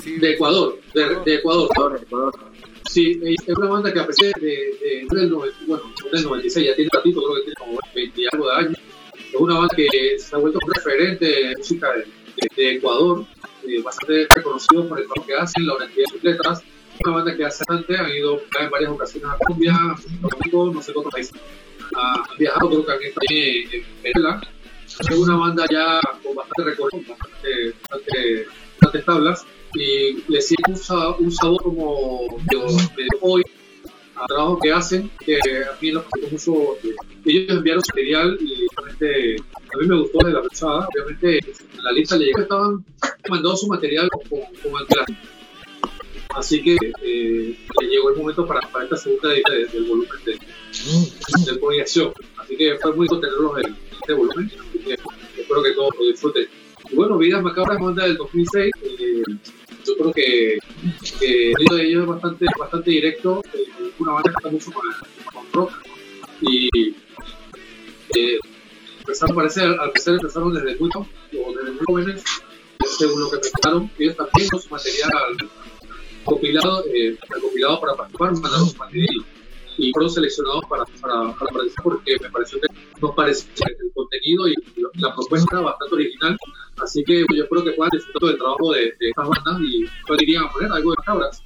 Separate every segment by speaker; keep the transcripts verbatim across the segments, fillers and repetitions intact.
Speaker 1: sí,
Speaker 2: de Ecuador, de, de Ecuador.
Speaker 3: Ecuador, Ecuador.
Speaker 2: Sí, es una banda que a pesar de, de, de del noventa, bueno, del noventa y seis, ya tiene un ratito, creo que tiene como veinte y algo de años. Es una banda que se ha vuelto un referente de música de, de, de Ecuador, eh, bastante reconocido por el trabajo que hacen, la honestidad de sus letras. Una banda que hace antes han ido en varias ocasiones a Colombia, a México, no sé qué otro país. Han viajado, creo que han estado en, en Venezuela. Es una banda ya con bastante recorrido, bastante, bastante, bastante tablas, y le sigue un, un sabor como medio, medio hoy al trabajo que hacen, que a mí nos gustó mucho. Eh, ellos enviaron su material y realmente a mí me gustó de la pensada. Obviamente en la lista le llegó, estaban mandando su material con, con antelación. Así que eh, llegó el momento para, para esta segunda edición de, del volumen de, de Proyección. Así que fue muy bueno tenerlos en este volumen. Así que espero que todos lo disfruten. Y bueno, Vidas Macabras, banda del dos mil seis. Eh, yo creo que, que el sonido de ellos es bastante, bastante directo. Eh, una banda que está mucho con, con rock. Y eh, empezaron, parece, al parecer empezaron desde muy, o desde muy jóvenes, según lo que me contaron. Ellos también con su material compilado, eh, compilado para participar, mandaron su material y fueron seleccionados para, para, para participar, porque me pareció que nos pareció el contenido y la propuesta era bastante original. Así que yo creo que puedan disfrutar del trabajo de, de estas bandas y podrían poner algo de cabras.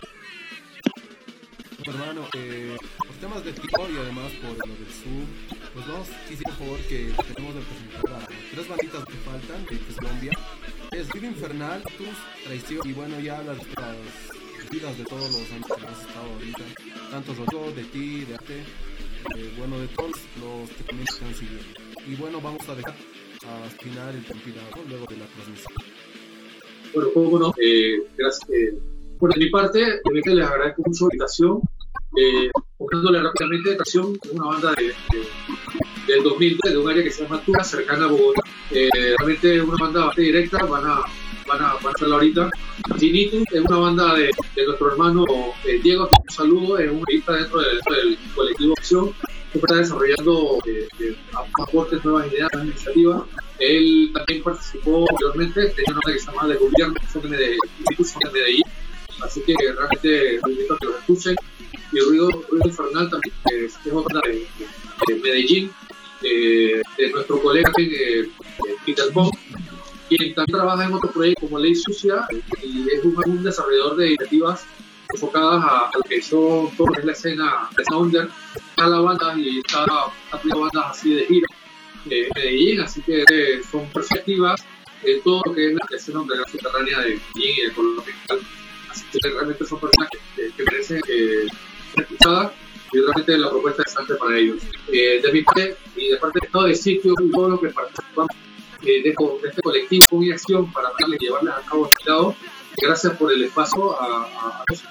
Speaker 1: Hermano, eh, por temas de tiempo y además por lo del sur, pues vamos, quisiera por favor que tenemos de presentar a tres banditas que faltan de Colombia. Es Ruido Infernal, Tus, Traición y bueno, ya las, las vidas de todos los años que has estado ahorita, tanto Rodrigo, de ti, de Arte, eh, bueno, de todos los que también están siguiendo. Y bueno, vamos a dejar a final el compilado luego de la transmisión.
Speaker 2: Bueno, cómo no, eh, gracias. Eh, bueno, de mi parte, les agradezco mucho la invitación. Eh, Buscándole rápidamente, Traición es una banda de, de, del dos mil tres, de un área que se llama Tura, cercana a Bogotá. Eh, realmente es una banda bastante directa, van a, van a, van a hacerla ahorita. Ginitus es una banda de, de nuestro hermano eh, Diego, que un saludo, es un guitarrista dentro, de, dentro del colectivo Acción, que está desarrollando eh, eh, aportes, nuevas ideas, nuevas iniciativas. Él también participó anteriormente, tenía una banda que se llama De Gobierno, son de Instituto de Medellín, así que realmente los invito a que lo escuchen. Y Ruido, Ruido Infernal también, que es, es otra de, de, de Medellín, eh, de nuestro colega eh, Peter Pong, quien también trabaja en otro proyecto como Ley Sucia, y es un, un desarrollador de iniciativas enfocadas a, a lo que son todo lo que es la escena de Sounder, está la banda y está haciendo bandas así de gira eh, en Medellín, así que eh, son perspectivas de todo lo que es la escena underground subterránea de Medellín y de Colombia. Así que realmente son personas que, que merecen eh, ser escuchadas y realmente la propuesta es interesante para ellos. Eh, de mi parte y de parte de todo el sitio y todo lo que participamos eh, de, de este colectivo con acción para darle y llevarles a cabo el lado. Gracias por el espacio a, a, a los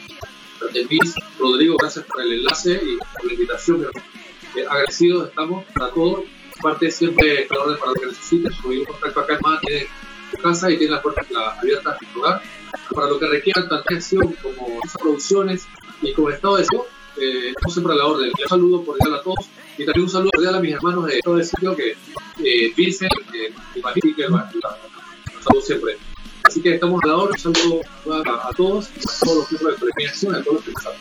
Speaker 2: de Luis, Rodrigo, gracias por el enlace y por la invitación. Eh, agradecidos estamos para todos. Parte siempre a la orden para lo que necesiten. Tuvimos contacto acá en más de tu casa y tiene las puertas abiertas en tu hogar. Para lo que requieran tanto acción como esas producciones y como estado de sitio, eh, estamos siempre a la orden. Un saludo cordial a todos y también un saludo cordial a mis hermanos de todo el sitio que eh, piensen, que imaginen que los saludo siempre. Así que estamos a la orden. Un saludo a, a todos, a todos los miembros de Colectiva Acción, a todos los que pasaron.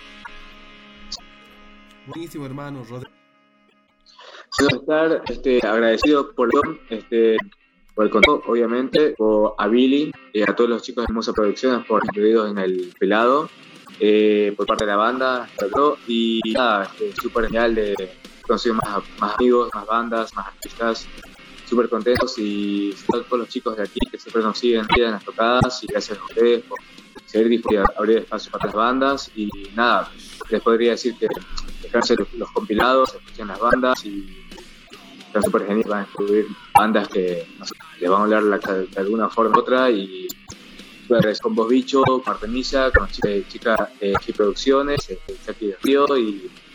Speaker 1: Buenísimo, hermano Rodrigo.
Speaker 3: Quiero estar este, agradecido por este por el contacto, obviamente, por a Billy y a todos los chicos de Hermosa Producciones por incluidos en el pelado, eh, por parte de la banda, y nada, este, súper genial de conseguir más, más amigos, más bandas, más artistas, súper contentos y todos los chicos de aquí que siempre nos siguen en las tocadas y gracias a ustedes por seguir difundiendo, abrir espacio para las bandas y nada, les podría decir que dejarse los, los compilados, escuchen las bandas y están súper genial, van a incluir bandas que no sé, les van a hablar la, de alguna forma u otra y pues, con Vos Bicho, con Artemisa, con Chica, Chica eh, Producciones, este, Jackie de Río y